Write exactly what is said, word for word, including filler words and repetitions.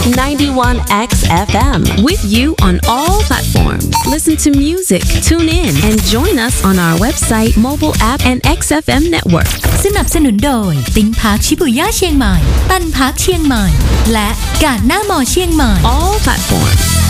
ninety-one X F M with you on all platforms. Listen to music, tune in, and join us on our website, mobile app, and เอ็กซ์ เอฟ เอ็ม Network. สนับสนุนโดยติ้งพาร์คชิบุย่าเชียงใหม่ตันพาร์คเชียงใหม่และกาดหน้ามอเชียงใหม่ All platforms.